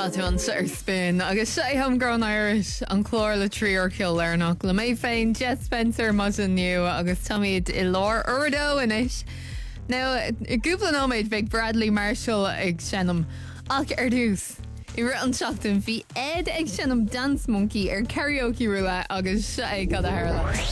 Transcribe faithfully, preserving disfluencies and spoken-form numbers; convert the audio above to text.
Táúint ar spin agus sé ham Grown Irish an chlór le trí ar Kildare-nach le méid féin Jet Spencer mas aniu agus tamid I lár urdo inis. Now, I gúpla nóméid bheith Bradley Marshall ag senam ach ar dús. I ri an seachtain bhí Ed ag senam Dance Monkey ar karaoke rula agus sé gada hairla.